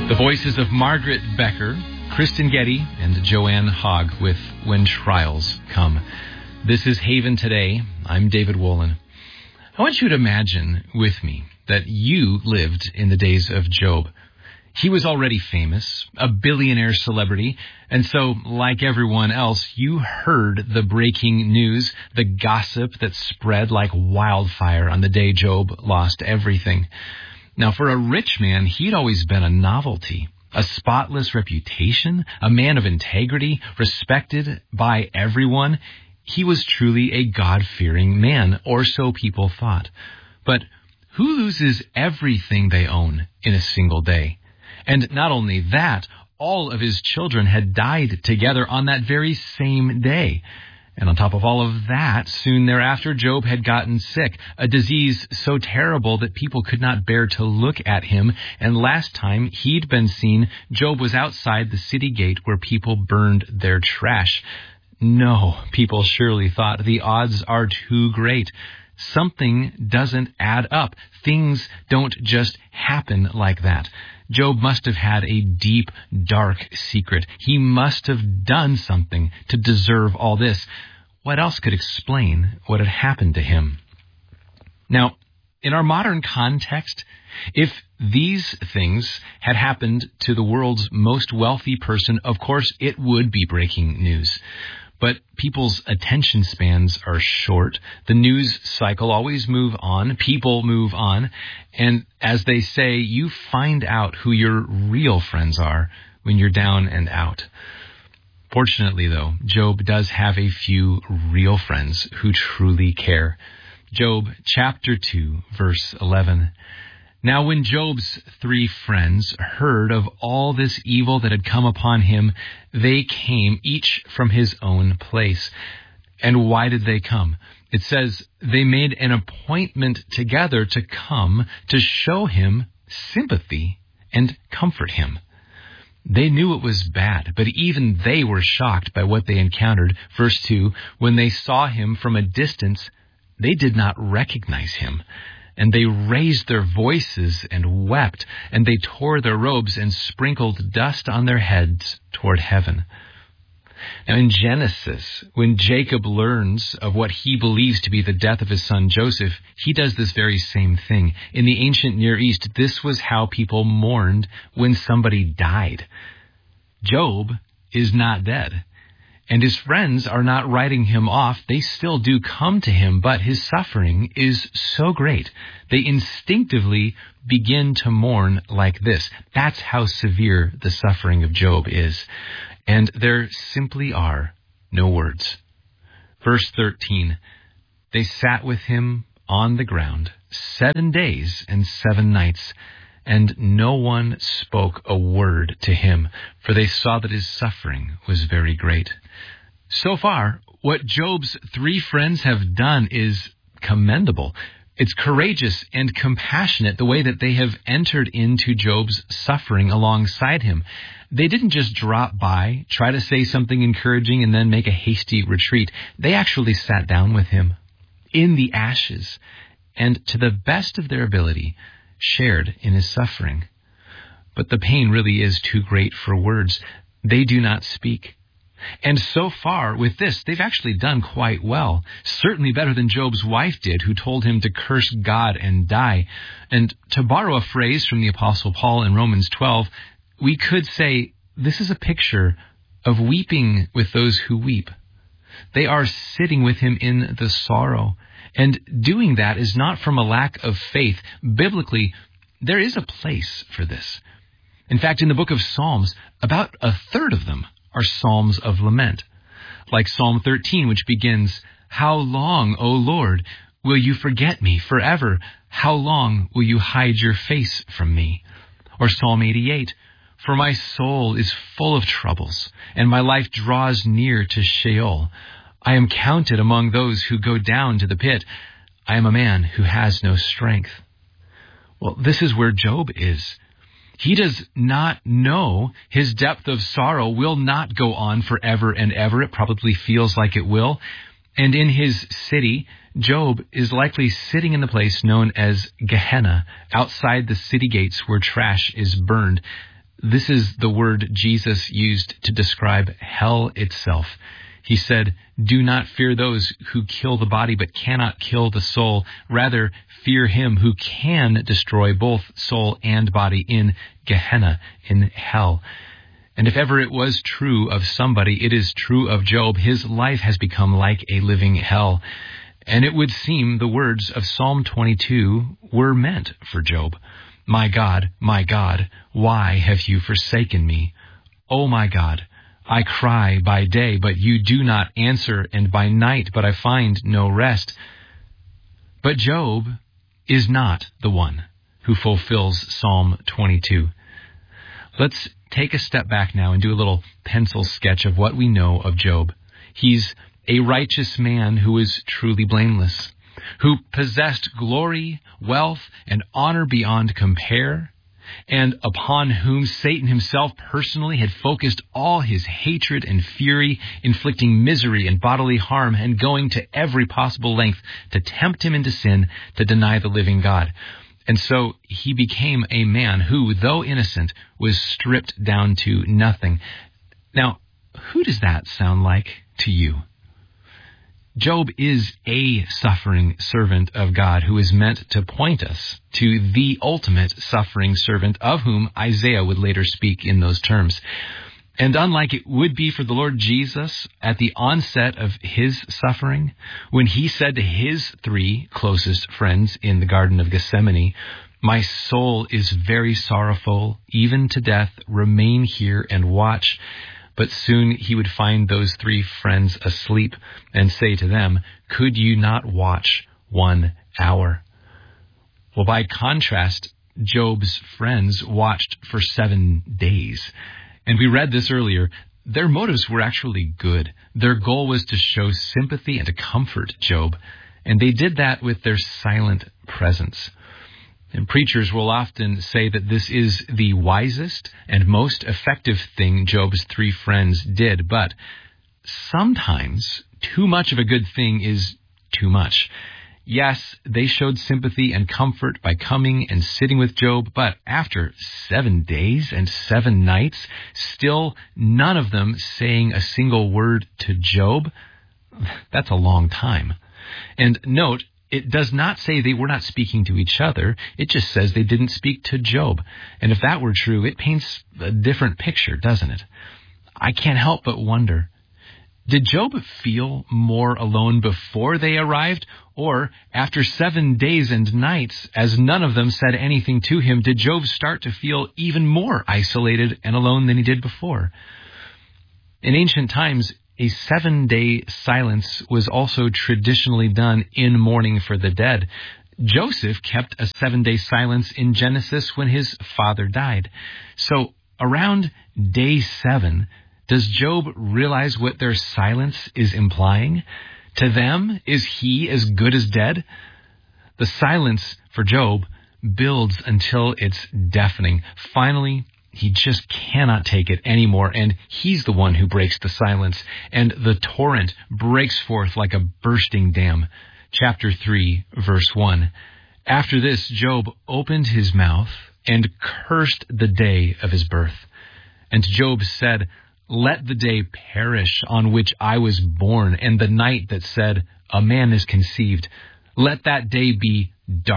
The voices of Margaret Becker, Kristen Getty, and Joanne Hogg with When Trials Come. This is Haven Today. I'm David Wolin. I want you to imagine with me that you lived in the days of Job. He was already famous, a billionaire celebrity, and so, like everyone else, you heard the breaking news, the gossip that spread like wildfire on the day Job lost everything. Now, for a rich man, he'd always been a novelty, a spotless reputation, a man of integrity, respected by everyone. He was truly a God-fearing man, or so people thought. But who loses everything they own in a single day? And not only that, all of his children had died together on that very same day. And on top of all of that, soon thereafter, Job had gotten sick, a disease so terrible that people could not bear to look at him. And last time he'd been seen, Job was outside the city gate where people burned their trash. No, people surely thought, the odds are too great. Something doesn't add up. Things don't just happen like that. Job must have had a deep, dark secret. He must have done something to deserve all this. What else could explain what had happened to him? Now, in our modern context, if these things had happened to the world's most wealthy person, of course, it would be breaking news. But people's attention spans are short. The news cycle always move on. People move on. And as they say, you find out who your real friends are when you're down and out. Fortunately, though, Job does have a few real friends who truly care. Job chapter 2, verse 11. Now when Job's 3 friends heard of all this evil that had come upon him, they came each from his own place. And why did they come? It says they made an appointment together to come to show him sympathy and comfort him. They knew it was bad, but even they were shocked by what they encountered. Verse 2, when they saw him from a distance, they did not recognize him. And they raised their voices and wept, and they tore their robes and sprinkled dust on their heads toward heaven. Now in Genesis, when Jacob learns of what he believes to be the death of his son Joseph, he does this very same thing. In the ancient Near East, this was how people mourned when somebody died. Job is not dead. And his friends are not writing him off. They still do come to him, but his suffering is so great. They instinctively begin to mourn like this. That's how severe the suffering of Job is. And there simply are no words. Verse 13, they sat with him on the ground 7 days and 7 nights, and no one spoke a word to him, for they saw that his suffering was very great. So far, what Job's 3 friends have done is commendable. It's courageous and compassionate the way that they have entered into Job's suffering alongside him. They didn't just drop by, try to say something encouraging, and then make a hasty retreat. They actually sat down with him in the ashes and, to the best of their ability, shared in his suffering. But the pain really is too great for words. They do not speak. And so far with this, they've actually done quite well. Certainly better than Job's wife did, who told him to curse God and die. And to borrow a phrase from the Apostle Paul in Romans 12, we could say this is a picture of weeping with those who weep. They are sitting with him in the sorrow. And doing that is not from a lack of faith. Biblically, there is a place for this. In fact, in the book of Psalms, about a third of them are psalms of lament. Like Psalm 13, which begins, "How long, O Lord, will you forget me forever? How long will you hide your face from me?" Or Psalm 88, "For my soul is full of troubles, and my life draws near to Sheol. I am counted among those who go down to the pit. I am a man who has no strength." Well, this is where Job is. He does not know his depth of sorrow will not go on forever and ever. It probably feels like it will. And in his city, Job is likely sitting in the place known as Gehenna, outside the city gates where trash is burned. This is the word Jesus used to describe hell itself. He said, "Do not fear those who kill the body but cannot kill the soul. Rather, fear him who can destroy both soul and body in Gehenna, in hell." And if ever it was true of somebody, it is true of Job. His life has become like a living hell. And it would seem the words of Psalm 22 were meant for Job. My God, why have you forsaken me? O my God, I cry by day, but you do not answer, and by night, but I find no rest. But Job is not the one who fulfills Psalm 22. Let's take a step back now and do a little pencil sketch of what we know of Job. He's a righteous man who is truly blameless, who possessed glory, wealth, and honor beyond compare, and upon whom Satan himself personally had focused all his hatred and fury, inflicting misery and bodily harm, and going to every possible length to tempt him into sin, to deny the living God. And so he became a man who, though innocent, was stripped down to nothing. Now, who does that sound like to you? Job is a suffering servant of God who is meant to point us to the ultimate suffering servant, of whom Isaiah would later speak in those terms. And unlike it would be for the Lord Jesus at the onset of his suffering, when he said to his 3 closest friends in the Garden of Gethsemane, "My soul is very sorrowful, even to death. Remain here and watch." But soon he would find those 3 friends asleep and say to them, "Could you not watch 1 hour?" Well, by contrast, Job's friends watched for 7 days. And we read this earlier. Their motives were actually good. Their goal was to show sympathy and to comfort Job. And they did that with their silent presence. And preachers will often say that this is the wisest and most effective thing Job's 3 friends did. But sometimes too much of a good thing is too much. Yes, they showed sympathy and comfort by coming and sitting with Job, but after 7 days and 7 nights, still none of them saying a single word to Job, that's a long time. And note, it does not say they were not speaking to each other. It just says they didn't speak to Job. And if that were true, it paints a different picture, doesn't it? I can't help but wonder, did Job feel more alone before they arrived? Or after 7 days and nights, as none of them said anything to him, did Job start to feel even more isolated and alone than he did before? In ancient times, a 7-day silence was also traditionally done in mourning for the dead. Joseph kept a 7-day silence in Genesis when his father died. So around day 7, does Job realize what their silence is implying? To them, is he as good as dead? The silence for Job builds until it's deafening. Finally, he just cannot take it anymore, and he's the one who breaks the silence, and the torrent breaks forth like a bursting dam. Chapter 3, verse 1. After this, Job opened his mouth and cursed the day of his birth. And Job said, "Let the day perish on which I was born, and the night that said, a man is conceived. Let that day be dark